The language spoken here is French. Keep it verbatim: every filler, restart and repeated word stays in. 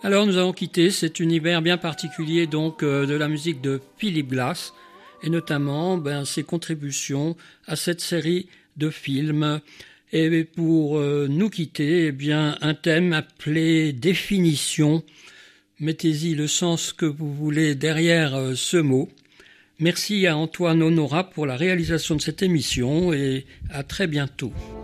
Alors nous avons quitté cet univers bien particulier donc euh, de la musique de Philip Glass et notamment ben, ses contributions à cette série de films. Et pour euh, nous quitter, eh bien un thème appelé définition. Mettez-y le sens que vous voulez derrière euh, ce mot. Merci à Antoine Honorat pour la réalisation de cette émission et à très bientôt.